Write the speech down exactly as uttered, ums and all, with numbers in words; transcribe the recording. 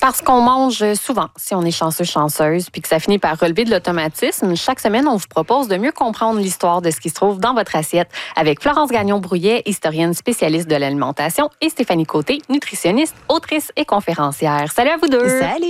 Parce qu'on mange souvent, si on est chanceux, chanceuse, puis que ça finit par relever de l'automatisme, chaque semaine, on vous propose de mieux comprendre l'histoire de ce qui se trouve dans votre assiette avec Florence Gagnon-Brouillet, historienne spécialiste de l'alimentation, et Stéphanie Côté, nutritionniste, autrice et conférencière. Salut à vous deux! Salut!